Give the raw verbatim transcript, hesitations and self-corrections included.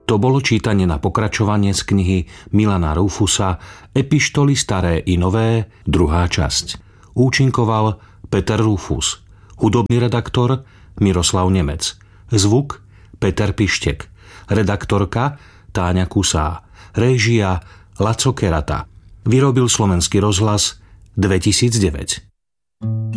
To bolo čítanie na pokračovanie z knihy Milana Rufusa Epištoly staré i nové, druhá časť. Účinkoval Peter Rufus, hudobný redaktor Miroslav Nemec, zvuk Peter Pištek, redaktorka Táňa Kusá, réžia Laco Kerata. Vyrobil Slovenský rozhlas dvetisícdeväť.